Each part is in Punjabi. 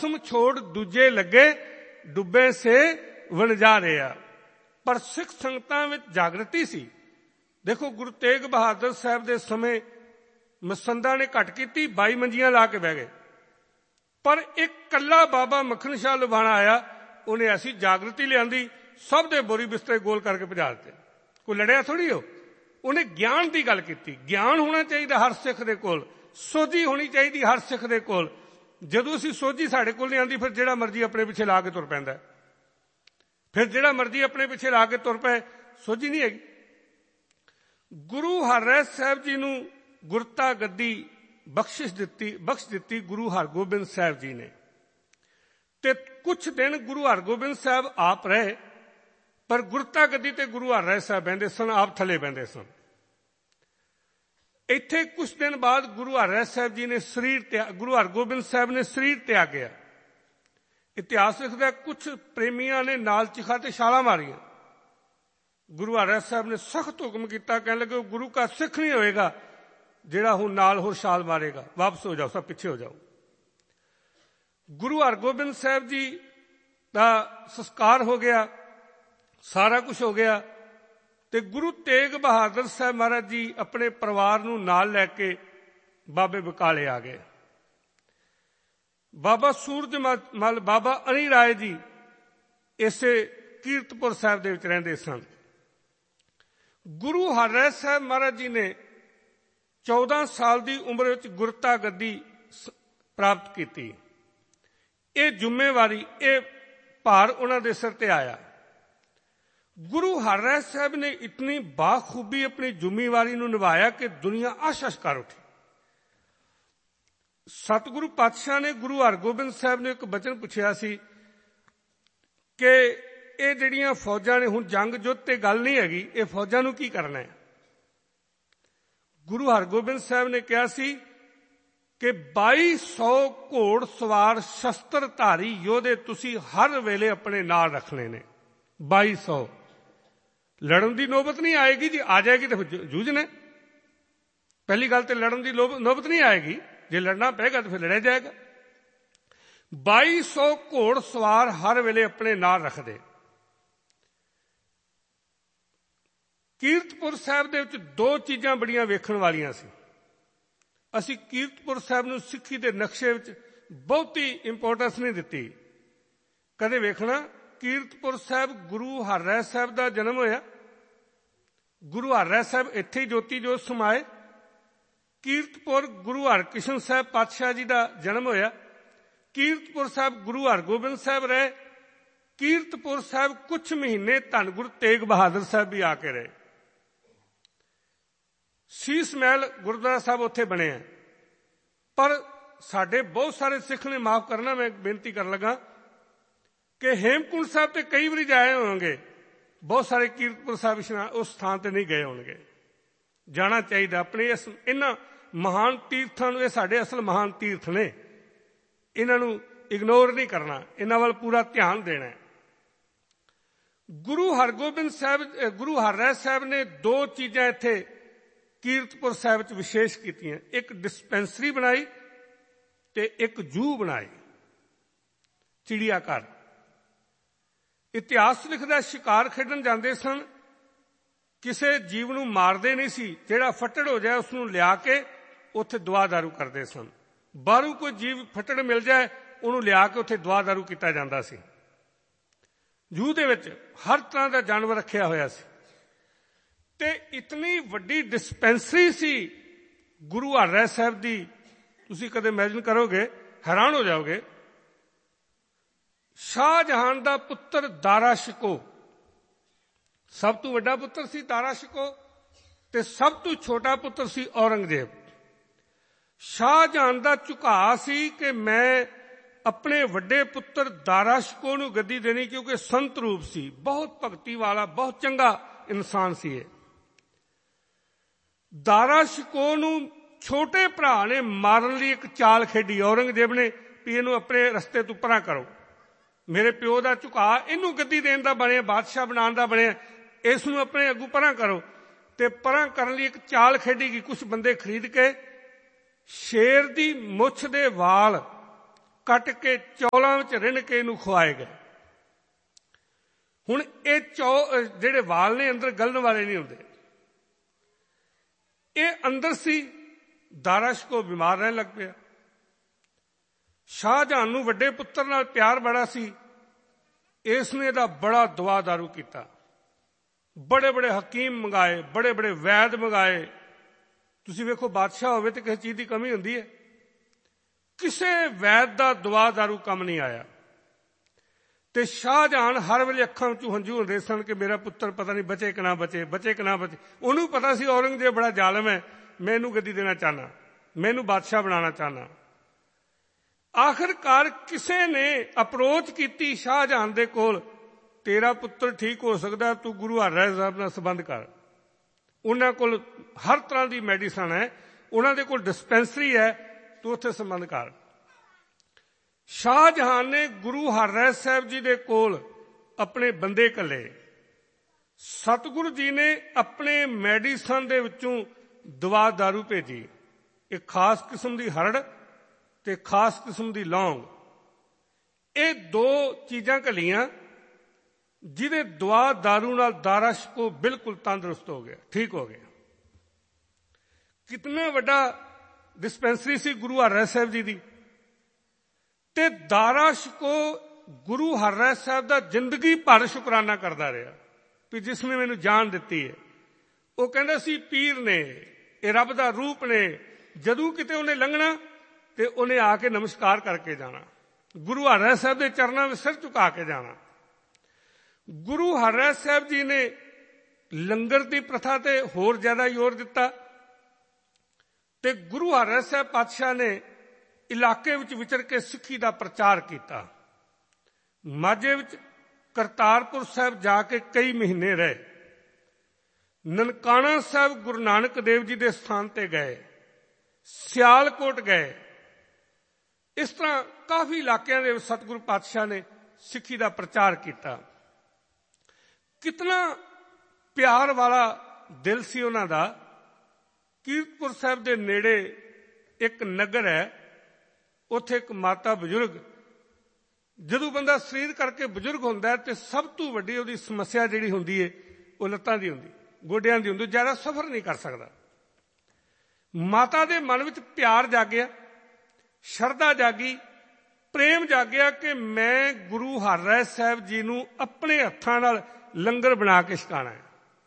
भस्म छोड़ दूजे लगे डुबे से वणजारे आ। पर सिख संगतां विच जागृति सी। देखो गुरु तेग बहादुर साहब दे समय मसंदा ने घट की, 22 मंजियां ला के बह गए, पर एक कला बाबा मखन शाह लुभाणा आया, उन्हें ऐसी जागृति लियांदी, सब दे बोरी बिस्तरे गोल करके भजा दिते। कोई लड़िया थोड़ी हो, उन्हें ज्ञान की गल की। ज्ञान होना चाहिए हर सिख दे कोल, सोझी होनी चाहिए हर सिख दे कोल। जदों असीं सोझी साडे कोल नहीं आंदी, फिर जिहड़ा मर्जी अपने पिछे ला के तुर पैंदा, फिर जिहड़ा मर्जी अपने पिछे ला के तुर पए, सोझी नहीं हैगी। गुरु हरराय साहब जी नूं गुरता गद्दी बख्श दिती गुरु हरगोबिंद साहब जी ने। ते कुछ दिन गुरु हरगोबिंद साहब आप रहे, पर गुरता गद्दी ते गुरु हरराय साहब बहिंदे सन, आप थले बहिंदे सन। इत्थे कुछ दिन बाद गुरु हरराय साहब जी ने गुरु हरगोबिंद साहब ने शरीर त्यागया। इतिहास लिखदा कुछ प्रेमियां ने नाल चिखा ते छालां मारियां। गुरु हरराय साहब ने सख्त हुक्म किया, कहने लगे गुरु का सिख नहीं होएगा जिहड़ा हुण नाल होर छाल मारेगा, वापस हो जाओ, सब पिछे हो जाओ। गुरु हरगोबिंद साहब जी का संस्कार हो गया, सारा कुछ हो गया, ते गुरु तेग बहादुर साहब महाराज जी अपने परिवार नूं नाल लैके बाबे बकाले आ गए। बाबा सूरजमल, बाबा अणी राय जी इसे कीरतपुर साहब दे विच रहिंदे सन। गुरु हरराय साहब महाराज जी ने 14 साल की उम्र विच गुरता गद्दी प्राप्त की। ये जिम्मेवारी, ये भार उन्हां दे सिर ते आया। गुरु हरराय साहब ने इतनी बाखूबी अपनी जिम्मेवारी नूं निभाया कि दुनिया आश कर उठी। सतगुरु पातशाह ने गुरु हरगोबिंद साहब ने एक बचन पुछया सी कि ये जिहड़ियां फौजां ने हुण जंग युद्ध ते गल नहीं हैगी, ये फौजां नूं की करना है। गुरु हरगोबिंद साहब ने कहा सी कि 2200 घोड़ सवार शस्त्रधारी योधे तुसी हर वेले अपने नाल रखने ने। 2200 लड़न की नौबत नहीं आएगी जी, आ जाएगी तो फिर जूझना। पहली गल तो लड़न की नौबत नहीं आएगी, जे लड़ना पेगा तो फिर लड़िया जाएगा। 2200 घोड़ सवार हर वेले अपने नाल रखते। कीरतपुर साहब दे विच 2 चीज़ां बड़ियां वेखण वालियां सी। असीं कीरतपुर साहब नूं सिੱਖੀ दे नक्शे विच बहुती इंपोर्टेंस नहीं दित्ती। कदे वेखना कीरतपुर साहब गुरु हरराय साहब दा जन्म होया, गुरु हरराय साहब इत्थे ही ज्योति जोत समाए। कीरतपुर गुरु हरकृष्ण साहब पातशाह जी दा जन्म होया। कीरतपुर साहब गुरु हरगोबिंद साहब रहे। कीरतपुर साहब कुछ महीने धन गुरु तेग बहादुर साहब भी आके रहे। शीस महल गुरुद्वारा साहब उत्थे बने हैं। पर साडे बहुत सारे सिख ने, माफ करना मैं बेनती कर लगा कि हेमकुंड साहब ते कई बारी जाए होंगे, बहुत सारे कीरतपुर साहब उस स्थान ते नहीं गए होंगे। जाना चाहिए अपने इस इन्हां महान तीर्थां नूं, ये साडे असल महान तीर्थ ने, इन्हां नूं इग्नोर नहीं करना, इन्हां वाल पूरा ध्यान देना है। गुरु हरगोबिंद साहब, गुरु हरराय साहब ने 2 चीज़ां इत्थे कीरतपुर साहब च विशेष कीतियां। एक डिस्पेंसरी बनाई ते एक जू बनाई, चिड़ियाघर। इतिहास लिखदा शिकार खेडन जांदे सन, किसे जीव नूं मारदे नहीं सी, जिहड़ा फट्टड़ हो जाए उसनूं लिया के उत्थे दवा दारू करदे सन। बाहरों कोई जीव फट्टड़ मिल जाए उहनूं लिया के उत्थे दवा दारू कीता जांदा सी। जू दे विच हर तरह का जानवर रखिया होया सी ते इतनी वड्डी डिस्पेंसरी सी गुरु हरराय साहब दी, तुसीं कदे इमेजिन करोगे, हैरान हो जाओगे। शाहजहान दा पुत्र दारा शिको सब तो वड्डा पुत्र सी दारा शिको, ते सब तो छोटा पुत्र सी औरंगजेब। शाहजहान दा झुकाअ सी कि मैं अपने वड्डे पुत्र दारा शिको नूं गद्दी देनी, क्योंकि संत रूप सी, बहुत भगती वाला, बहुत चंगा इंसान सी। दारा शिको नूं छोटे भरा ने मारन लई एक चाल खेडी औरंगजेब ने भी इहनूं अपने रस्ते तो परां करो। मेरे प्यो का झुकाअ इहनूं गद्दी देण दा बणिआ, बादशाह बनाउण दा बणिआ, इस नूं अपने अगू परां करो। ते परां करन लई एक चाल खेडी गई। कुछ बंदे खरीद के शेर दी मुੱਛ दे वाल ਕੱਟ ਕੇ ਚੌਲਾਂ ਵਿੱਚ ਰਿੰਨ ਕੇ ਇਹਨੂੰ ਖਵਾਏ ਗਏ। ਹੁਣ ਇਹ ਜਿਹੜੇ ਵਾਲ ਨੇ ਅੰਦਰ ਗਲਣ ਵਾਲੇ ਨਹੀਂ ਹੁੰਦੇ। ਇਹ ਅੰਦਰ ਸੀ, ਦਾਰਾ ਸ਼ਿਕੋ ਬਿਮਾਰ ਰਹਿਣ ਲੱਗ ਪਿਆ। ਸ਼ਾਹਜਹਾਨ ਨੂੰ ਵੱਡੇ ਪੁੱਤਰ ਨਾਲ ਪਿਆਰ ਬੜਾ ਸੀ, ਇਸ ਨੇ ਇਹਦਾ ਬੜਾ ਦਵਾ ਦਾਰੂ ਕੀਤਾ। ਬੜੇ ਬੜੇ ਹਕੀਮ ਮੰਗਾਏ, ਬੜੇ ਬੜੇ ਵੈਦ ਮੰਗਾਏ। ਤੁਸੀਂ ਵੇਖੋ ਬਾਦਸ਼ਾਹ ਹੋਵੇ ਤੇ ਕਿਸੇ ਚੀਜ਼ ਦੀ ਕਮੀ ਹੁੰਦੀ ਹੈ? ਕਿਸੇ ਵੈਦ ਦਾ ਦਵਾ ਦਾਰੂ ਕੰਮ ਨਹੀਂ ਆਇਆ। ਤੇ ਸ਼ਾਹਜਹਾਨ ਹਰ ਵੇਲੇ ਅੱਖਾਂ ਵਿੱਚੋਂ ਹੰਝੂ ਹੁੰਦੇ ਸਨ ਕਿ ਮੇਰਾ ਪੁੱਤਰ ਪਤਾ ਨਹੀਂ ਬਚੇ ਕਿ ਨਾ ਬਚੇ, ਬਚੇ ਕਿ ਨਾ ਬਚੇ। ਉਹਨੂੰ ਪਤਾ ਸੀ ਔਰੰਗਜ਼ੇਬ ਬੜਾ ਜ਼ਾਲਮ ਹੈ, ਮੈਂ ਇਹਨੂੰ ਗੱਦੀ ਦੇਣਾ ਚਾਹੁੰਦਾ, ਮੈਂ ਇਹਨੂੰ ਬਾਦਸ਼ਾਹ ਬਣਾਉਣਾ ਚਾਹੁੰਦਾ। ਆਖਿਰਕਾਰ ਕਿਸੇ ਨੇ ਅਪਰੋਚ ਕੀਤੀ ਸ਼ਾਹਜਹਾਨ ਦੇ ਕੋਲ, ਤੇਰਾ ਪੁੱਤਰ ਠੀਕ ਹੋ ਸਕਦਾ, ਤੂੰ ਗੁਰੂ ਹਰਿਰਾਏ ਸਾਹਿਬ ਨਾਲ ਸੰਬੰਧ ਕਰ। ਉਹਨਾਂ ਕੋਲ ਹਰ ਤਰ੍ਹਾਂ ਦੀ ਮੈਡੀਸਨ ਹੈ, ਉਹਨਾਂ ਦੇ ਕੋਲ ਡਿਸਪੈਂਸਰੀ ਹੈ, ਤੂੰ ਉੱਥੇ ਸੰਬੰਧ ਕਰ। ਸ਼ਾਹਜਹਾਨ ਨੇ ਗੁਰੂ ਹਰਿਰਾਏ ਸਾਹਿਬ ਜੀ ਦੇ ਕੋਲ ਆਪਣੇ ਬੰਦੇ ਘੱਲੇ। ਸਤਿਗੁਰੂ ਜੀ ਨੇ ਆਪਣੇ ਮੈਡੀਸਨ ਦੇ ਵਿੱਚੋਂ ਦਵਾ ਦਾਰੂ ਭੇਜੀ, ਇੱਕ ਖਾਸ ਕਿਸਮ ਦੀ ਹਰੜ ਤੇ ਖਾਸ ਕਿਸਮ ਦੀ ਲੌਂਗ। ਇਹ ਦੋ ਚੀਜ਼ਾਂ ਘੱਲੀਆਂ, ਜਿਹਦੇ ਦਵਾ ਦਾਰੂ ਨਾਲ ਦਾਰਾ ਸ਼ਿਕੋ ਬਿਲਕੁਲ ਤੰਦਰੁਸਤ ਹੋ ਗਿਆ, ਠੀਕ ਹੋ ਗਿਆ। ਕਿਤਨਾ ਵੱਡਾ ਡਿਸਪੈਂਸਰੀ ਸੀ ਗੁਰੂ ਹਰਿਰਾਏ ਸਾਹਿਬ ਜੀ ਦੀ। ਤੇ ਦਾਰਾ ਸ਼ਿਕੋ ਗੁਰੂ ਹਰਿਰਾਏ ਸਾਹਿਬ ਦਾ ਜ਼ਿੰਦਗੀ ਭਰ ਸ਼ੁਕਰਾਨਾ ਕਰਦਾ ਰਿਹਾ ਵੀ ਜਿਸ ਨੇ ਮੈਨੂੰ ਜਾਨ ਦਿੱਤੀ ਹੈ। ਉਹ ਕਹਿੰਦਾ ਸੀ ਪੀਰ ਨੇ, ਇਹ ਰੱਬ ਦਾ ਰੂਪ ਨੇ। ਜਦੋਂ ਕਿਤੇ ਉਹਨੇ ਲੰਘਣਾ ਤੇ ਉਹਨੇ ਆ ਕੇ ਨਮਸਕਾਰ ਕਰਕੇ ਜਾਣਾ, ਗੁਰੂ ਹਰਿਰਾਏ ਸਾਹਿਬ ਦੇ ਚਰਨਾਂ ਵਿੱਚ ਸਿਰ ਝੁਕਾ ਕੇ ਜਾਣਾ। ਗੁਰੂ ਹਰਿਰਾਏ ਸਾਹਿਬ ਜੀ ਨੇ ਲੰਗਰ ਦੀ ਪ੍ਰਥਾ ਤੇ ਹੋਰ ਜ਼ਿਆਦਾ ਜ਼ੋਰ ਦਿੱਤਾ। ਤੇ ਗੁਰੂ ਹਰਿਰਾਏ ਸਾਹਿਬ ਪਾਤਸ਼ਾਹ ਨੇ ਇਲਾਕੇ ਵਿੱਚ ਵਿਚਰ ਕੇ ਸਿੱਖੀ ਦਾ ਪ੍ਰਚਾਰ ਕੀਤਾ। ਮਾਝੇ ਵਿੱਚ ਕਰਤਾਰਪੁਰ ਸਾਹਿਬ ਜਾ ਕੇ ਕਈ ਮਹੀਨੇ ਰਹੇ। ਨਨਕਾਣਾ ਸਾਹਿਬ ਗੁਰੂ ਨਾਨਕ ਦੇਵ ਜੀ ਦੇ ਸਥਾਨ ਤੇ ਗਏ, ਸਿਆਲਕੋਟ ਗਏ। ਇਸ ਤਰ੍ਹਾਂ ਕਾਫੀ ਇਲਾਕਿਆਂ ਦੇ ਵਿੱਚ ਸਤਿਗੁਰੂ ਪਾਤਸ਼ਾਹ ਨੇ ਸਿੱਖੀ ਦਾ ਪ੍ਰਚਾਰ ਕੀਤਾ। ਕਿਤਨਾ ਪਿਆਰ ਵਾਲਾ ਦਿਲ ਸੀ ਉਹਨਾਂ ਦਾ। ਕੀਰਤਪੁਰ ਸਾਹਿਬ ਦੇ ਨੇੜੇ ਇੱਕ ਨਗਰ ਹੈ, ਉੱਥੇ ਇੱਕ ਮਾਤਾ ਬਜ਼ੁਰਗ। ਜਦੋਂ ਬੰਦਾ ਸਰੀਰ ਕਰਕੇ ਬਜ਼ੁਰਗ ਹੁੰਦਾ ਤੇ ਸਭ ਤੋਂ ਵੱਡੀ ਉਹਦੀ ਸਮੱਸਿਆ ਜਿਹੜੀ ਹੁੰਦੀ ਹੈ ਉਹ ਲੱਤਾਂ ਦੀ ਹੁੰਦੀ, ਗੋਡਿਆਂ ਦੀ ਹੁੰਦੀ, ਜ਼ਿਆਦਾ ਸਫ਼ਰ ਨਹੀਂ ਕਰ ਸਕਦਾ। ਮਾਤਾ ਦੇ ਮਨ ਵਿੱਚ ਪਿਆਰ ਜਾਗਿਆ, ਸ਼ਰਧਾ ਜਾਗੀ, ਪ੍ਰੇਮ ਜਾਗਿਆ ਕਿ ਮੈਂ ਗੁਰੂ ਹਰਿਰਾਏ ਸਾਹਿਬ ਜੀ ਨੂੰ ਆਪਣੇ ਹੱਥਾਂ ਨਾਲ ਲੰਗਰ ਬਣਾ ਕੇ ਛਕਾਣਾ ਹੈ।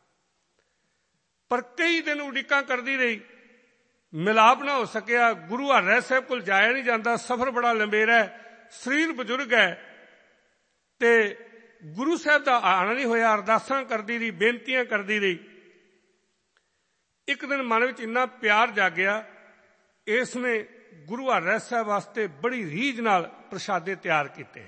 ਪਰ ਕਈ ਦਿਨ ਉਡੀਕਾਂ ਕਰਦੀ ਰਹੀ, ਮਿਲਾਪ ਨਾ ਹੋ ਸਕਿਆ। ਗੁਰੂ ਹਰਿਰਾਏ ਸਾਹਿਬ ਕੋਲ ਜਾਇਆ ਨਹੀਂ ਜਾਂਦਾ, ਸਫ਼ਰ ਬੜਾ ਲੰਬੇਰਾ ਹੈ, ਸਰੀਰ ਬਜ਼ੁਰਗ ਹੈ ਤੇ ਗੁਰੂ ਸਾਹਿਬ ਦਾ ਆਣਾ ਨਹੀਂ ਹੋਇਆ। ਅਰਦਾਸਾਂ ਕਰਦੀ ਰਹੀ, ਬੇਨਤੀਆਂ ਕਰਦੀ ਰਹੀ। ਇੱਕ ਦਿਨ ਮਨ ਵਿੱਚ ਇੰਨਾ ਪਿਆਰ ਜਾਗਿਆ, ਇਸ ਨੇ ਗੁਰੂ ਹਰਿਰਾਏ ਸਾਹਿਬ ਵਾਸਤੇ ਬੜੀ ਰੀਝ ਨਾਲ ਪ੍ਰਸ਼ਾਦੇ ਤਿਆਰ ਕੀਤੇ।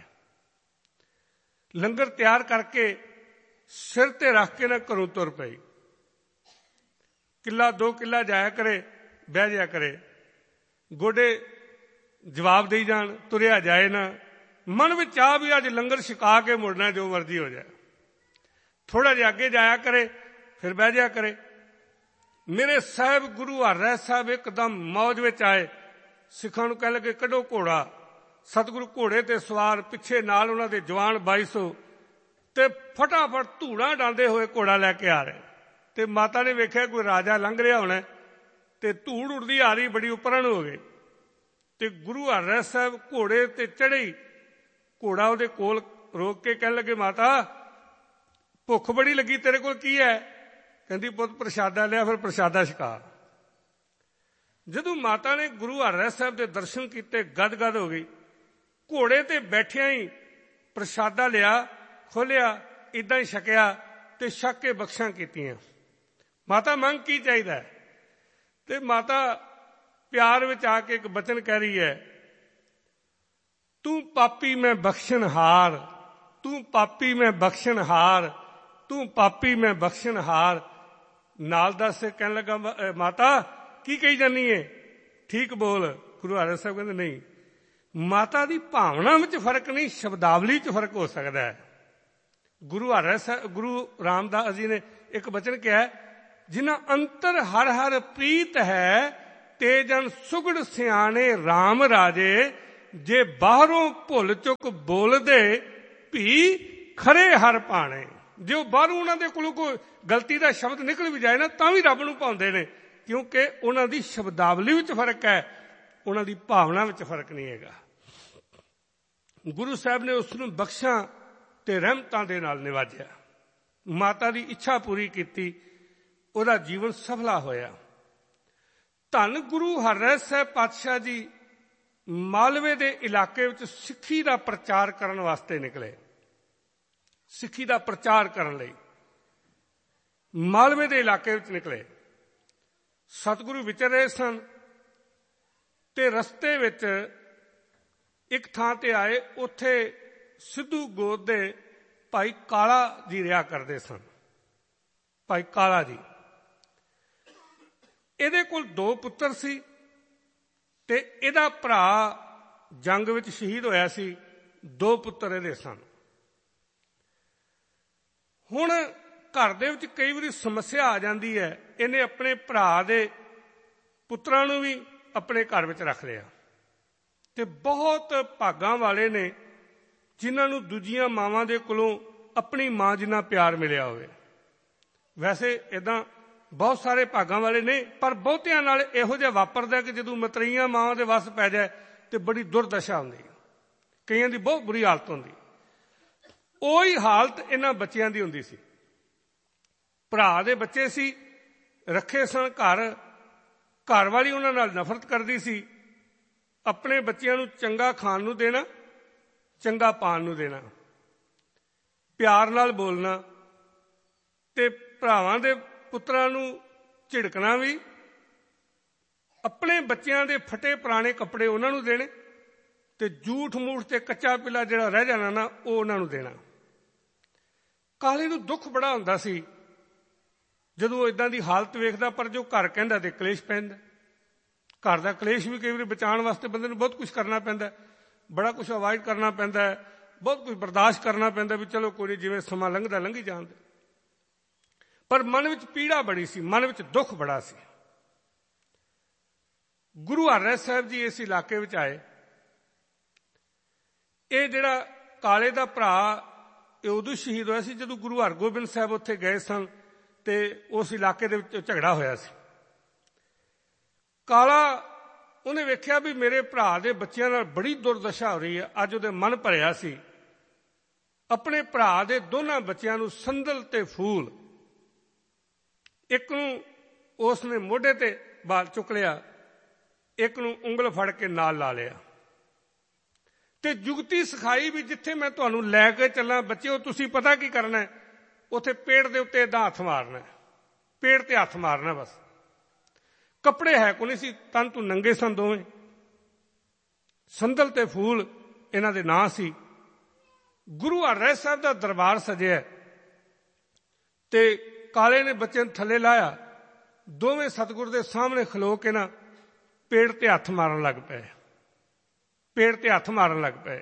ਲੰਗਰ ਤਿਆਰ ਕਰਕੇ ਸਿਰ ਤੇ ਰੱਖ ਕੇ ਨਾ ਘਰੋਂ ਤੁਰ ਪਈ। ਕਿੱਲਾ 2 ਕਿੱਲਾ ਜਾਇਆ ਕਰੇ, ਬਹਿ ਜਾਇਆ ਕਰੇ, ਗੋਡੇ ਜਵਾਬ ਦੇਈ ਜਾਣ, ਤੁਰਿਆ ਜਾਏ ਨਾ। ਮਨ ਵਿੱਚ ਆ ਵੀ ਅੱਜ ਲੰਗਰ ਛਕਾ ਕੇ ਮੁੜਨਾ, ਜੋ ਮਰਜ਼ੀ ਹੋ ਜਾਏ। ਥੋੜਾ ਜਿਹਾ ਅੱਗੇ ਜਾਇਆ ਕਰੇ, ਫਿਰ ਬਹਿ ਜਾਇਆ ਕਰੇ। ਮੇਰੇ ਸਾਹਿਬ ਗੁਰੂ ਹਰਿਰਾਏ ਸਾਹਿਬ ਇੱਕਦਮ ਮੌਜ ਵਿੱਚ ਆਏ। ਸਿੱਖਾਂ ਨੂੰ ਕਹਿ ਲੱਗੇ ਕੱਢੋ ਘੋੜਾ। ਸਤਿਗੁਰੂ ਘੋੜੇ ਤੇ ਸਵਾਰ, ਪਿੱਛੇ ਨਾਲ ਉਹਨਾਂ ਦੇ ਜਵਾਨ 2200 ਤੇ ਫਟਾਫਟ ਧੂੜਾਂ ਡਾਂਦੇ ਹੋਏ ਘੋੜਾ ਲੈ ਕੇ ਆ ਰਹੇ। ਤੇ ਮਾਤਾ ਨੇ ਵੇਖਿਆ ਕੋਈ ਰਾਜਾ ਲੰਘ ਰਿਹਾ ਹੋਣਾ ਤੇ ਧੂੜ ਉੜਦੀ ਆ ਰਹੀ, ਬੜੀ ਉੱਪਰਨ ਹੋ ਗਈ। ਤੇ ਗੁਰੂ ਹਰਿਰਾਏ ਸਾਹਿਬ ਘੋੜੇ ਤੇ ਚੜ੍ਹੇ। ਘੋੜਾ ਉਹਦੇ ਕੋਲ ਰੋਕ ਕੇ ਕਹਿਣ ਲੱਗੇ, ਮਾਤਾ ਭੁੱਖ ਬੜੀ ਲੱਗੀ, ਤੇਰੇ ਕੋਲ ਕੀ ਹੈ? ਕਹਿੰਦੀ ਪੁੱਤ ਪ੍ਰਸ਼ਾਦਾ ਲਿਆ, ਫਿਰ ਪ੍ਰਸ਼ਾਦਾ ਛਕਾ। ਜਦੋਂ ਮਾਤਾ ਨੇ ਗੁਰੂ ਹਰਿਰਾਏ ਸਾਹਿਬ ਦੇ ਦਰਸ਼ਨ ਕੀਤੇ, ਗਦ-ਗਦ ਹੋ ਗਈ। ਘੋੜੇ ਤੇ ਬੈਠਿਆਂ ਹੀ ਪ੍ਰਸ਼ਾਦਾ ਲਿਆ, ਖੋਲਿਆ, ਇਦਾਂ ਹੀ ਛਕਿਆ ਤੇ ਛਕ ਕੇ ਬਖਸ਼ਾਂ ਕੀਤੀਆਂ। ਮਾਤਾ ਮੰਗ ਕੀ ਚਾਹੀਦਾ? ਤੇ ਮਾਤਾ ਪਿਆਰ ਵਿੱਚ ਆ ਕੇ ਇੱਕ ਬਚਨ ਕਹਿ ਰਹੀ ਹੈ, ਤੂੰ ਪਾਪੀ ਮੈਂ ਬਖਸ਼ਣਹਾਰ, ਤੂੰ ਪਾਪੀ ਮੈਂ ਬਖਸ਼ਣਹਾਰ, ਤੂੰ ਪਾਪੀ ਮੈਂ ਬਖਸ਼ਣਹਾਰ। ਨਾਲ ਦੱਸ ਕਹਿਣ ਲੱਗਾ, ਮਾਤਾ ਕੀ ਕਹੀ ਜਾਨੀ ਹੈ? ਠੀਕ ਬੋਲ। ਗੁਰੂ ਹਰਿਰਾਏ ਸਾਹਿਬ ਕਹਿੰਦੇ ਨਹੀਂ, ਮਾਤਾ ਦੀ ਭਾਵਨਾ ਵਿੱਚ ਫਰਕ ਨਹੀਂ, ਸ਼ਬਦਾਵਲੀ 'ਚ ਫਰਕ ਹੋ ਸਕਦਾ ਹੈ। ਗੁਰੂ ਹਰਿਰਾਏ ਸਾਹਿਬ, ਗੁਰੂ ਰਾਮਦਾਸ ਜੀ ਨੇ ਇੱਕ ਬਚਨ ਕਿਹਾ, ਜਿਨ੍ਹਾਂ ਅੰਤਰ ਹਰ ਹਰ ਪ੍ਰੀਤ ਹੈ, ਤੇ ਜਨ ਸੁਗੜ ਸਿਆਣੇ RAM ਰਾਜੇ, ਜੇ ਬਾਹਰੋਂ ਭੁੱਲ ਚੁੱਕ ਬੋਲਦੇ ਵੀ ਖਰੇ ਹਰ ਭਾਣੇ। ਜੇ ਉਹ ਬਾਹਰੋਂ ਉਹਨਾਂ ਦੇ ਕੋਲੋਂ ਕੋਈ ਗਲਤੀ ਦਾ ਸ਼ਬਦ ਨਿਕਲ ਵੀ ਜਾਏ ਨਾ ਤਾਂ ਵੀ ਰੱਬ ਨੂੰ ਭਾਉਂਦੇ ਨੇ, ਕਿਉਂਕਿ ਉਹਨਾਂ ਦੀ ਸ਼ਬਦਾਵਲੀ ਵਿੱਚ ਫਰਕ ਹੈ, ਉਹਨਾਂ ਦੀ ਭਾਵਨਾ ਵਿੱਚ ਫਰਕ ਨਹੀਂ ਹੈਗਾ। ਗੁਰੂ ਸਾਹਿਬ ਨੇ ਉਸ ਨੂੰ ਬਖਸ਼ਾਂ ਤੇ ਰਹਿਮਤਾਂ ਦੇ ਨਾਲ ਨਿਵਾਜਿਆ, ਮਾਤਾ ਦੀ ਇੱਛਾ ਪੂਰੀ ਕੀਤੀ, ਉਹਦਾ ਜੀਵਨ ਸਫਲਾ ਹੋਇਆ। ਧੰਨ ਗੁਰੂ ਹਰਿਰਾਏ ਸਾਹਿਬ ਪਾਤਸ਼ਾਹ ਜੀ ਮਾਲਵੇ ਦੇ ਇਲਾਕੇ ਵਿੱਚ ਸਿੱਖੀ ਦਾ ਪ੍ਰਚਾਰ ਕਰਨ ਵਾਸਤੇ ਨਿਕਲੇ। ਸਿੱਖੀ ਦਾ ਪ੍ਰਚਾਰ ਕਰਨ ਲਈ ਮਾਲਵੇ ਦੇ ਇਲਾਕੇ ਵਿੱਚ ਨਿਕਲੇ। ਸਤਿਗੁਰੂ ਵਿਚਰ ਰਹੇ ਸਨ ਤੇ ਰਸਤੇ ਵਿੱਚ ਇੱਕ ਥਾਂ ਤੇ ਆਏ। ਉੱਥੇ ਸਿੱਧੂ ਗੋਤ ਦੇ ਭਾਈ ਕਾਲਾ ਜੀ ਰਿਹਾ ਕਰਦੇ ਸਨ। ਭਾਈ ਕਾਲਾ ਜੀ, ਇਹਦੇ ਕੋਲ 2 ਪੁੱਤਰ ਸੀ ਤੇ ਇਹਦਾ ਭਰਾ ਜੰਗ ਵਿੱਚ ਸ਼ਹੀਦ ਹੋਇਆ ਸੀ। 2 ਪੁੱਤਰ ਇਹਦੇ ਸਨ। ਹੁਣ ਘਰ ਦੇ ਵਿੱਚ ਕਈ ਵਾਰੀ ਸਮੱਸਿਆ ਆ ਜਾਂਦੀ ਹੈ। ਇਹਨੇ ਆਪਣੇ ਭਰਾ ਦੇ ਪੁੱਤਰਾਂ ਨੂੰ ਵੀ ਆਪਣੇ ਘਰ ਵਿੱਚ ਰੱਖ ਲਿਆ। ਤੇ ਬਹੁਤ ਭਾਗਾਂ ਵਾਲੇ ਨੇ ਜਿਨ੍ਹਾਂ ਨੂੰ ਦੂਜੀਆਂ ਮਾਵਾਂ ਦੇ ਕੋਲੋਂ ਆਪਣੀ ਮਾਂ ਜਿੰਨਾ ਪਿਆਰ ਮਿਲਿਆ ਹੋਵੇ। ਵੈਸੇ ਇੱਦਾਂ ਬਹੁਤ ਸਾਰੇ ਭਾਗਾਂ ਵਾਲੇ ਨੇ, ਪਰ ਬਹੁਤਿਆਂ ਨਾਲ ਇਹੋ ਜਿਹਾ ਵਾਪਰਦਾ ਕਿ ਜਦੋਂ ਮਤਰੇਈਆਂ ਮਾਵਾਂ ਦੇ ਵੱਸ ਪੈ ਜਾਏ ਤੇ ਬੜੀ ਦੁਰਦਸ਼ਾ ਹੁੰਦੀ, ਕਈਆਂ ਦੀ ਬਹੁਤ ਬੁਰੀ ਹਾਲਤ ਹੁੰਦੀ। ਉਹੀ ਹਾਲਤ ਇਹਨਾਂ ਬੱਚਿਆਂ ਦੀ ਹੁੰਦੀ ਸੀ। ਭਰਾ ਦੇ ਬੱਚੇ ਸੀ, ਰੱਖੇ ਸਨ ਘਰ, ਘਰ ਵਾਲੀ ਉਹਨਾਂ ਨਾਲ ਨਫ਼ਰਤ ਕਰਦੀ ਸੀ। ਆਪਣੇ ਬੱਚਿਆਂ ਨੂੰ ਚੰਗਾ ਖਾਣ ਨੂੰ ਦੇਣਾ, ਚੰਗਾ ਪਾਣ ਨੂੰ ਦੇਣਾ, ਪਿਆਰ ਨਾਲ ਬੋਲਣਾ, ਤੇ ਭਰਾਵਾਂ ਦੇ ਪੁੱਤਰਾਂ ਨੂੰ ਝਿੜਕਣਾ ਵੀ, ਆਪਣੇ ਬੱਚਿਆਂ ਦੇ ਫਟੇ ਪੁਰਾਣੇ ਕੱਪੜੇ ਉਹਨਾਂ ਨੂੰ ਦੇਣੇ, ਤੇ ਝੂਠ ਮੂਠ ਤੇ ਕੱਚਾ ਪਿਲਾ ਜਿਹੜਾ ਰਹਿ ਜਾਣਾ ਨਾ ਉਹ ਉਹਨਾਂ ਨੂੰ ਦੇਣਾ। ਕਾਲੇ ਨੂੰ ਦੁੱਖ ਬੜਾ ਹੁੰਦਾ ਸੀ ਜਦੋਂ ਉਹ ਇਦਾਂ ਦੀ ਹਾਲਤ ਵੇਖਦਾ, ਪਰ ਜੋ ਘਰ ਕਹਿੰਦਾ ਤੇ ਕਲੇਸ਼ ਪੈਂਦਾ। ਘਰ ਦਾ ਕਲੇਸ਼ ਵੀ ਕਈ ਵਾਰੀ ਬਚਾਉਣ ਵਾਸਤੇ ਬੰਦੇ ਨੂੰ ਬਹੁਤ ਕੁਝ ਕਰਨਾ ਪੈਂਦਾ, ਬੜਾ ਕੁਝ ਅਵਾਇਡ ਕਰਨਾ ਪੈਂਦਾ, ਬਹੁਤ ਕੁਝ ਬਰਦਾਸ਼ਤ ਕਰਨਾ ਪੈਂਦਾ ਵੀ ਚਲੋ ਕੋਈ ਨਹੀਂ, ਜਿਵੇਂ ਸਮਾਂ ਲੰਘਦਾ ਲੰਘੀ ਜਾਂਦੇ। ਪਰ ਮਨ ਵਿੱਚ ਪੀੜਾ ਬੜੀ ਸੀ, ਮਨ ਵਿੱਚ ਦੁੱਖ ਬੜਾ ਸੀ। ਗੁਰੂ ਹਰਿਰਾਏ ਸਾਹਿਬ ਜੀ ਇਸ ਇਲਾਕੇ ਵਿੱਚ ਆਏ। ਇਹ ਜਿਹੜਾ ਕਾਲੇ ਦਾ ਭਰਾ ਇਹ ਉਦੋਂ ਸ਼ਹੀਦ ਹੋਇਆ ਸੀ ਜਦੋਂ ਗੁਰੂ ਹਰਗੋਬਿੰਦ ਸਾਹਿਬ ਉੱਥੇ ਗਏ ਸਨ ਤੇ ਉਸ ਇਲਾਕੇ ਦੇ ਵਿੱਚ ਝਗੜਾ ਹੋਇਆ ਸੀ। ਕਾਲਾ ਉਹਨੇ ਵੇਖਿਆ ਵੀ ਮੇਰੇ ਭਰਾ ਦੇ ਬੱਚਿਆਂ ਨਾਲ ਬੜੀ ਦੁਰਦਸ਼ਾ ਹੋ ਰਹੀ ਹੈ। ਅੱਜ ਉਹਦੇ ਮਨ ਭਰਿਆ ਸੀ। ਆਪਣੇ ਭਰਾ ਦੇ ਦੋਨਾਂ ਬੱਚਿਆਂ ਨੂੰ ਸੰਦਲ ਤੇ ਫੂਲ, ਇੱਕ ਨੂੰ ਉਸ ਨੇ ਮੋਢੇ ਤੇ ਬਾਲ ਚੁੱਕ ਲਿਆ, ਇੱਕ ਨੂੰ ਉਂਗਲ ਫੜ ਕੇ ਨਾਲ ਲਾ ਲਿਆ ਤੇ ਜੁਗਤੀ ਸਿਖਾਈ ਵੀ ਜਿੱਥੇ ਮੈਂ ਤੁਹਾਨੂੰ ਲੈ ਕੇ ਚੱਲਾਂ ਬੱਚਿਓ, ਤੁਸੀਂ ਪਤਾ ਕੀ ਕਰਨਾ ਹੈ, ਉੱਥੇ ਪੇੜ ਦੇ ਉੱਤੇ ਏਦਾਂ ਹੱਥ ਮਾਰਨਾ, ਪੇੜ ਤੇ ਹੱਥ ਮਾਰਨਾ ਬਸ। ਕੱਪੜੇ ਹੈ ਕੋਈ ਨਹੀਂ ਸੀ, ਤਨ ਤੂੰ ਨੰਗੇ ਸਨ ਦੋਵੇਂ। ਸੰਦਲ ਤੇ ਫੂਲ ਇਹਨਾਂ ਦੇ ਨਾਂ ਸੀ। ਗੁਰੂ ਹਰਿਰਾਏ ਸਾਹਿਬ ਦਾ ਦਰਬਾਰ ਸਜਿਆ ਤੇ ਕਾਲੇ ਨੇ ਬੱਚੇ ਨੂੰ ਥੱਲੇ ਲਾਇਆ। ਦੋਵੇਂ ਸਤਿਗੁਰ ਦੇ ਸਾਹਮਣੇ ਖਲੋ ਕੇ ਨਾ ਪੇੜ ਤੇ ਹੱਥ ਮਾਰਨ ਲੱਗ ਪਏ, ਪੇੜ ਤੇ ਹੱਥ ਮਾਰਨ ਲੱਗ ਪਏ।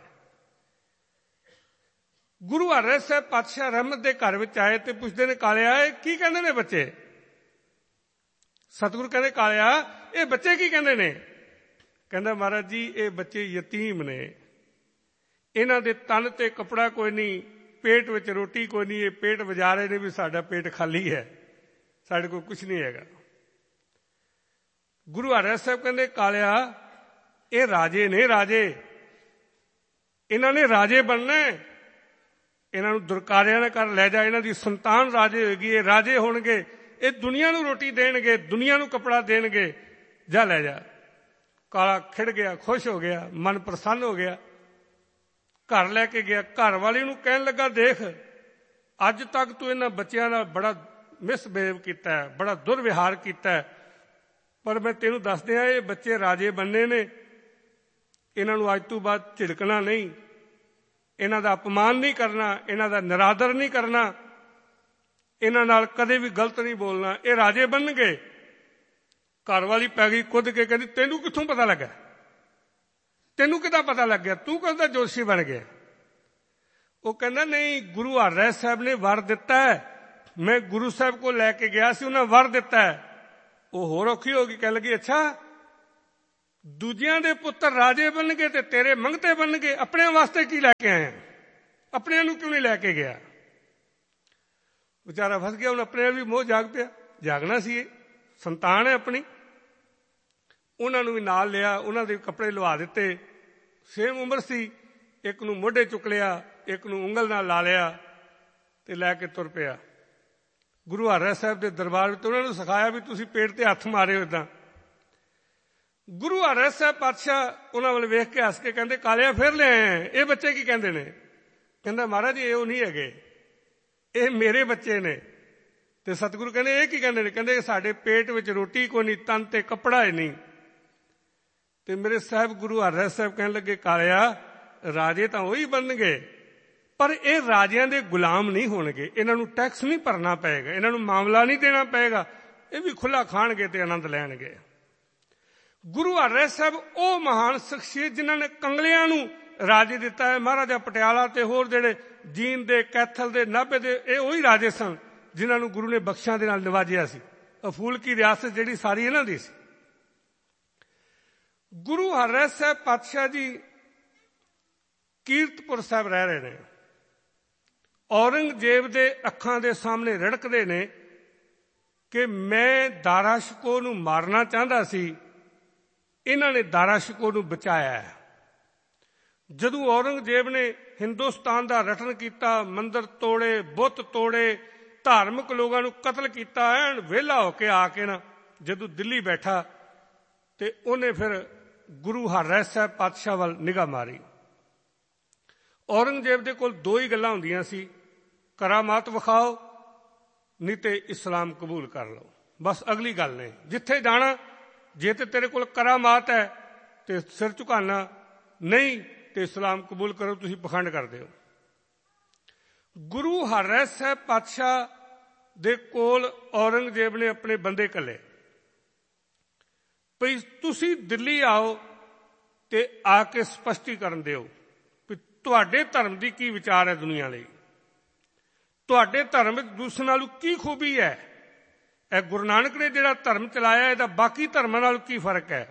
ਗੁਰੂ ਹਰਿਰਾਏ ਸਾਹਿਬ ਪਾਤਸ਼ਾਹ ਰਹਿਮਤ ਦੇ ਘਰ ਵਿੱਚ ਆਏ ਤੇ ਪੁੱਛਦੇ ਨੇ, ਕਾਲਿਆ ਇਹ ਕੀ ਕਹਿੰਦੇ ਨੇ ਬੱਚੇ? ਸਤਿਗੁਰ ਕਹਿੰਦੇ, ਕਾਲਿਆ ਇਹ ਬੱਚੇ ਕੀ ਕਹਿੰਦੇ ਨੇ? ਕਹਿੰਦਾ, ਮਹਾਰਾਜ ਜੀ ਇਹ ਬੱਚੇ ਯਤੀਮ ਨੇ, ਇਹਨਾਂ ਦੇ ਤਨ ਤੇ ਕੱਪੜਾ ਕੋਈ ਨਹੀਂ, ਪੇਟ ਵਿੱਚ ਰੋਟੀ ਕੋਈ ਨਹੀਂ, ਇਹ ਪੇਟ ਵਜਾ ਰਹੇ ਨੇ ਵੀ ਸਾਡਾ ਪੇਟ ਖਾਲੀ ਹੈ, ਸਾਡੇ ਕੋਲ ਕੁਝ ਨਹੀਂ ਹੈਗਾ। ਗੁਰੂ ਹਰਿਰਾਏ ਸਾਹਿਬ ਕਹਿੰਦੇ, ਕਾਲਿਆ ਇਹ ਰਾਜੇ ਨੇ, ਰਾਜੇ, ਇਹਨਾਂ ਨੇ ਰਾਜੇ ਬਣਨਾ, ਇਹਨਾਂ ਨੂੰ ਦੁਰਕਾਰਿਆਂ ਨਾਲ ਕਰ ਲੈ ਜਾ, ਇਹਨਾਂ ਦੀ ਸੰਤਾਨ ਰਾਜੇ ਹੋਏਗੀ, ਇਹ ਰਾਜੇ ਹੋਣਗੇ, ਇਹ ਦੁਨੀਆ ਨੂੰ ਰੋਟੀ ਦੇਣਗੇ, ਦੁਨੀਆ ਨੂੰ ਕੱਪੜਾ ਦੇਣਗੇ, ਜਾ ਲੈ ਜਾ। ਕਾਲਾ ਖਿੜ ਗਿਆ, ਖੁਸ਼ ਹੋ ਗਿਆ, ਮਨ ਪ੍ਰਸੰਨ ਹੋ ਗਿਆ, ਘਰ ਲੈ ਕੇ ਗਿਆ। ਘਰ ਵਾਲੀ ਨੂੰ ਕਹਿਣ ਲੱਗਾ, ਦੇਖ ਅੱਜ ਤੱਕ ਤੂੰ ਇਹਨਾਂ ਬੱਚਿਆਂ ਨਾਲ ਬੜਾ ਮਿਸਬਿਹੇਵ ਕੀਤਾ ਹੈ, ਬੜਾ ਦੁਰਵਿਹਾਰ ਕੀਤਾ ਹੈ, ਪਰ ਮੈਂ ਤੈਨੂੰ ਦੱਸ ਦਿਆਂ ਇਹ ਬੱਚੇ ਰਾਜੇ ਬਣਨੇ ਨੇ, ਇਹਨਾਂ ਨੂੰ ਅੱਜ ਤੋਂ ਬਾਅਦ ਝਿੜਕਣਾ ਨਹੀਂ, ਇਹਨਾਂ ਦਾ ਅਪਮਾਨ ਨਹੀਂ ਕਰਨਾ, ਇਹਨਾਂ ਦਾ ਨਿਰਾਦਰ ਨਹੀਂ ਕਰਨਾ, ਇਹਨਾਂ ਨਾਲ ਕਦੇ ਵੀ ਗਲਤ ਨਹੀਂ ਬੋਲਣਾ, ਇਹ ਰਾਜੇ ਬਣਨਗੇ। ਘਰ ਵਾਲੀ ਪੈ ਗਈ ਕੁੱਦ ਕੇ, ਕਹਿੰਦੀ ਤੈਨੂੰ ਕਿੱਥੋਂ ਪਤਾ ਲੱਗਾ? ਤੈਨੂੰ ਕਿੱਦਾਂ ਪਤਾ ਲੱਗ ਗਿਆ? ਤੂੰ ਕਹਿੰਦਾ ਜੋਸ਼ੀ ਬਣ ਗਿਆ। ਉਹ ਕਹਿੰਦਾ ਨਹੀਂ, ਗੁਰੂ ਹਰਿਰਾਏ ਸਾਹਿਬ ਨੇ ਵਰ ਦਿੱਤਾ ਹੈ, ਮੈਂ ਗੁਰੂ ਸਾਹਿਬ ਕੋਲ ਲੈ ਕੇ ਗਿਆ ਸੀ, ਉਹਨਾਂ ਵਰ ਦਿੱਤਾ ਹੈ। ਉਹ ਹੋਰ ਔਖੀ ਹੋ ਗਈ, ਕਹਿਣ ਲੱਗੀ ਅੱਛਾ ਦੂਜਿਆਂ ਦੇ ਪੁੱਤਰ ਰਾਜੇ ਬਣਨਗੇ ਤੇ ਤੇਰੇ ਮੰਗਤੇ ਬਣਨਗੇ। ਆਪਣਿਆਂ ਵਾਸਤੇ ਕੀ ਲੈ ਕੇ ਆਏ? ਆਪਣਿਆਂ ਨੂੰ ਕਿਉਂ ਨਹੀਂ ਲੈ ਕੇ ਗਿਆ? ਵਿਚਾਰਾ ਫਸ ਗਿਆ। ਹੁਣ ਆਪਣੇ ਵੀ ਮੋਹ ਜਾਗ ਪਿਆ। ਜਾਗਣਾ ਸੀ, ਇਹ ਸੰਤਾਨ ਹੈ ਆਪਣੀ। ਉਹਨਾਂ ਨੂੰ ਵੀ ਨਾਲ ਲਿਆ, ਉਹਨਾਂ ਦੇ ਕੱਪੜੇ ਲਵਾ ਦਿੱਤੇ। ਸੇਮ ਉਮਰ ਸੀ। ਇੱਕ ਨੂੰ ਮੋਢੇ ਚੁੱਕ ਲਿਆ, ਇੱਕ ਨੂੰ ਉਂਗਲ ਨਾਲ ਲਾ ਲਿਆ ਤੇ ਲੈ ਕੇ ਤੁਰ ਪਿਆ ਗੁਰੂ ਹਰਿਰਾਏ ਸਾਹਿਬ ਦੇ ਦਰਬਾਰ ਵਿੱਚ। ਉਹਨਾਂ ਨੂੰ ਸਿਖਾਇਆ ਵੀ ਤੁਸੀਂ ਪੇਟ ਤੇ ਹੱਥ ਮਾਰਿਓ ਏਦਾਂ। ਗੁਰੂ ਹਰਿਰਾਏ ਸਾਹਿਬ ਪਾਤਸ਼ਾਹ ਉਹਨਾਂ ਵੱਲ ਵੇਖ ਕੇ ਹੱਸ ਕੇ ਕਹਿੰਦੇ, ਕਾਲਿਆ ਫਿਰ ਲੈ ਆਏ, ਇਹ ਬੱਚੇ ਕੀ ਕਹਿੰਦੇ ਨੇ? ਕਹਿੰਦਾ, ਮਹਾਰਾਜ ਇਹ ਉਹ ਨਹੀਂ ਹੈਗੇ, ਇਹ ਮੇਰੇ ਬੱਚੇ ਨੇ। ਤੇ ਸਤਿਗੁਰੂ ਕਹਿੰਦੇ, ਇਹ ਕੀ ਕਹਿੰਦੇ ਨੇ? ਕਹਿੰਦੇ, ਸਾਡੇ ਪੇਟ ਵਿੱਚ ਰੋਟੀ ਕੋਈ ਨਹੀਂ, ਤਨ ਤੇ ਕੱਪੜਾ ਹੀ ਨਹੀਂ। ਤੇ ਮੇਰੇ ਸਾਹਿਬ ਗੁਰੂ ਹਰਿਰਾਏ ਸਾਹਿਬ ਕਹਿਣ ਲੱਗੇ, ਕਾਲਿਆ ਰਾਜੇ ਤਾਂ ਉਹੀ ਬਣਨਗੇ, ਪਰ ਇਹ ਰਾਜਿਆਂ ਦੇ ਗੁਲਾਮ ਨਹੀਂ ਹੋਣਗੇ। ਇਹਨਾਂ ਨੂੰ ਟੈਕਸ ਨਹੀਂ ਭਰਨਾ ਪਏਗਾ, ਇਹਨਾਂ ਨੂੰ ਮਾਮਲਾ ਨਹੀਂ ਦੇਣਾ ਪਏਗਾ, ਇਹ ਵੀ ਖੁੱਲਾ ਖਾਣਗੇ ਤੇ ਆਨੰਦ ਲੈਣਗੇ। ਗੁਰੂ ਹਰਿਰਾਏ ਸਾਹਿਬ ਉਹ ਮਹਾਨ ਸ਼ਖਸੀਅਤ ਜਿਨ੍ਹਾਂ ਨੇ ਕੰਗਲਿਆਂ ਨੂੰ ਰਾਜੇ ਦਿੱਤਾ ਹੈ। ਮਹਾਰਾਜਾ ਪਟਿਆਲਾ ਤੇ ਹੋਰ ਜਿਹੜੇ ਜੀਂਦ ਦੇ, ਕੈਥਲ ਦੇ, ਨਾਭੇ ਦੇ, ਇਹ ਉਹੀ ਰਾਜੇ ਸਨ ਜਿਨ੍ਹਾਂ ਨੂੰ ਗੁਰੂ ਨੇ ਬਖਸ਼ਾਂ ਦੇ ਨਾਲ ਨਿਵਾਜਿਆ ਸੀ। ਅਫੂਲ ਕੀ ਰਿਆਸਤ ਜਿਹੜੀ ਸਾਰੀ ਇਹਨਾਂ ਦੀ ਸੀ। ਗੁਰੂ ਹਰਿਰਾਏ ਸਾਹਿਬ ਪਾਤਸ਼ਾਹ ਜੀ ਕੀਰਤਪੁਰ ਸਾਹਿਬ ਰਹਿ ਰਹੇ ਨੇ। ਔਰੰਗਜ਼ੇਬ ਦੇ ਅੱਖਾਂ ਦੇ ਸਾਹਮਣੇ ਰੜਕਦੇ ਨੇ ਕਿ ਮੈਂ ਦਾਰਾ ਸ਼ਿਕੋਹ ਨੂੰ ਮਾਰਨਾ ਚਾਹੁੰਦਾ ਸੀ, ਇਹਨਾਂ ਨੇ ਦਾਰਾ ਸ਼ਿਕੋਹ ਨੂੰ ਬਚਾਇਆ। ਜਦੋਂ ਔਰੰਗਜ਼ੇਬ ਨੇ ਹਿੰਦੁਸਤਾਨ ਦਾ ਰਟਨ ਕੀਤਾ, ਮੰਦਰ ਤੋੜੇ, ਬੁੱਤ ਤੋੜੇ, ਧਾਰਮਿਕ ਲੋਕਾਂ ਨੂੰ ਕਤਲ ਕੀਤਾ, ਐਨ ਵਿਹਲਾ ਹੋ ਕੇ ਆ ਕੇ ਨਾ ਜਦੋਂ ਦਿੱਲੀ ਬੈਠਾ ਤੇ ਉਹਨੇ ਫਿਰ ਗੁਰੂ ਹਰਿਰਾਏ ਸਾਹਿਬ ਪਾਤਸ਼ਾਹ ਵੱਲ ਨਿਗਾਹ ਮਾਰੀ। ਔਰੰਗਜ਼ੇਬ ਦੇ ਕੋਲ ਦੋ ਹੀ ਗੱਲਾਂ ਹੁੰਦੀਆਂ ਸੀ, ਕਰਾਮਾਤ ਵਿਖਾਓ ਨਹੀਂ ਤੇ ਇਸਲਾਮ ਕਬੂਲ ਕਰ ਲਓ। ਬਸ ਅਗਲੀ ਗੱਲ ਨੇ। ਜਿੱਥੇ ਜਾਣਾ, ਜੇ ਤੇ ਤੇਰੇ ਕੋਲ ਕਰਾਮਾਤ ਹੈ ਤੇ ਸਿਰ ਝੁਕਾਣਾ, ਨਹੀਂ ਤੇ ਇਸਲਾਮ ਕਬੂਲ ਕਰੋ, ਤੁਸੀਂ ਪਖੰਡ ਕਰਦੇ ਹੋ। ਗੁਰੂ ਹਰਿਰਾਏ ਸਾਹਿਬ ਪਾਤਸ਼ਾਹ ਦੇ ਕੋਲ ਔਰੰਗਜ਼ੇਬ ਨੇ ਆਪਣੇ ਬੰਦੇ ਘੱਲੇ ਵੀ ਤੁਸੀਂ ਦਿੱਲੀ ਆਓ ਤੇ ਆ ਕੇ ਸਪਸ਼ਟੀਕਰਨ ਦਿਓ ਵੀ ਤੁਹਾਡੇ ਧਰਮ ਦੀ ਕੀ ਵਿਚਾਰ ਹੈ ਦੁਨੀਆ ਲਈ, ਤੁਹਾਡੇ ਧਰਮ ਵਿੱਚ ਦੂਸਰੇ ਨਾਲੋਂ ਕੀ ਖੂਬੀ ਹੈ, ਇਹ ਗੁਰੂ ਨਾਨਕ ਨੇ ਜਿਹੜਾ ਧਰਮ ਚਲਾਇਆ ਇਹਦਾ ਬਾਕੀ ਧਰਮਾਂ ਨਾਲ ਕੀ ਫਰਕ ਹੈ।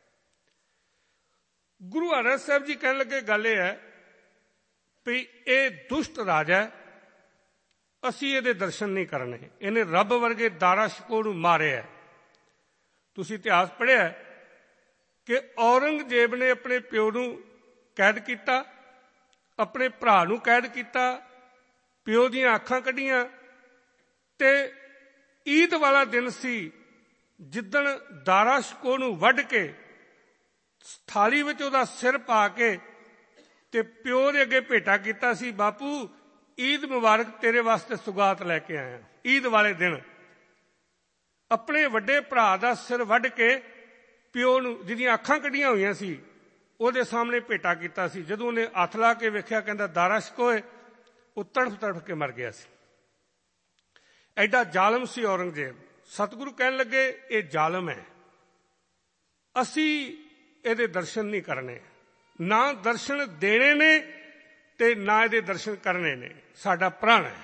ਗੁਰੂ ਹਰਿਰਾਏ ਸਾਹਿਬ ਜੀ ਕਹਿਣ ਲੱਗੇ, ਗੱਲ ਇਹ ਹੈ ਵੀ ਇਹ ਦੁਸ਼ਟ ਰਾਜਾ ਹੈ, ਅਸੀਂ ਇਹਦੇ ਦਰਸ਼ਨ ਨਹੀਂ ਕਰਨੇ, ਇਹਨੇ ਰੱਬ ਵਰਗੇ ਦਾਰਾ ਸ਼ਿਕੋਹ ਨੂੰ ਮਾਰਿਆ। ਤੁਸੀਂ ਇਤਿਹਾਸ ਪੜ੍ਹਿਆ ਕਿ ਔਰੰਗਜ਼ੇਬ ਨੇ ਆਪਣੇ ਪਿਓ ਨੂੰ ਕੈਦ ਕੀਤਾ, ਆਪਣੇ ਭਰਾ ਨੂੰ ਕੈਦ ਕੀਤਾ, ਪਿਓ ਦੀਆਂ ਅੱਖਾਂ ਕੱਢੀਆਂ ਤੇ ਈਦ ਵਾਲਾ ਦਿਨ ਸੀ ਜਿੱਦਣ ਦਾਰਾ ਸ਼ਿਕੋਹ ਨੂੰ ਵੱਢ ਕੇ ਥਾਲੀ ਵਿੱਚ ਉਹਦਾ ਸਿਰ ਪਾ ਕੇ ਤੇ ਪਿਓ ਦੇ ਅੱਗੇ ਭੇਟਾ ਕੀਤਾ ਸੀ, ਬਾਪੂ ਈਦ ਮੁਬਾਰਕ, ਤੇਰੇ ਵਾਸਤੇ ਸੁਗਾਤ ਲੈ ਕੇ ਆਇਆ। ਈਦ ਵਾਲੇ ਦਿਨ ਆਪਣੇ ਵੱਡੇ ਭਰਾ ਦਾ ਸਿਰ ਵੱਢ ਕੇ ਪਿਓ ਨੂੰ, ਜਿਹਦੀਆਂ ਅੱਖਾਂ ਕੱਢੀਆਂ ਹੋਈਆਂ ਸੀ, ਉਹਦੇ ਸਾਹਮਣੇ ਭੇਟਾ ਕੀਤਾ ਸੀ। ਜਦੋਂ ਉਹਨੇ ਹੱਥ ਲਾ ਕੇ ਵੇਖਿਆ, ਕਹਿੰਦਾ ਦਾਰਾ ਸ਼ਿਕੋਹ, ਉਹ ਤੜਫ ਕੇ ਮਰ ਗਿਆ ਸੀ। ਐਡਾ ਜ਼ਾਲਮ ਸੀ ਔਰੰਗਜ਼ੇਬ। ਸਤਿਗੁਰੂ ਕਹਿਣ ਲੱਗੇ, ਇਹ ਜ਼ਾਲਮ ਹੈ, ਅਸੀਂ ਇਹਦੇ ਦਰਸ਼ਨ ਨਹੀਂ ਕਰਨੇ, ਨਾ ਦਰਸ਼ਨ ਦੇਣੇ ਨੇ ਤੇ ਨਾ ਇਹਦੇ ਦਰਸ਼ਨ ਕਰਨੇ ਨੇ, ਸਾਡਾ ਪ੍ਰਣ ਹੈ।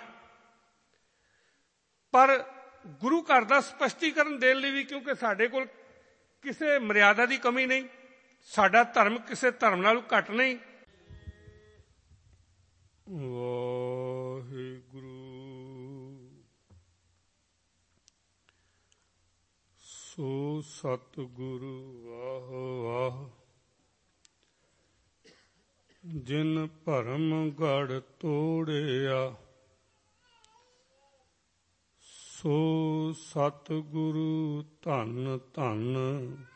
ਪਰ ਗੁਰੂ ਘਰ ਦਾ ਸਪਸ਼ਟੀਕਰਨ ਦੇਣ ਲਈ ਵੀ, ਕਿਉਂਕਿ ਸਾਡੇ ਕੋਲ ਕਿਸੇ ਮਰਿਆਦਾ ਦੀ ਕਮੀ ਨਹੀਂ, ਸਾਡਾ ਧਰਮ ਕਿਸੇ ਧਰਮ ਨਾਲੋਂ ਘੱਟ ਨਹੀਂ। ਵਾਹਿਗੁਰੂ ਸੋ ਸਤਿਗੁਰੂ ਵਾਹ ਵਾਹ, ਜਿਨ ਭਰਮ ਗੜ ਤੋੜਿਆ, ਸੋ ਸਤਿਗੁਰੂ ਧੰਨ ਧੰਨ।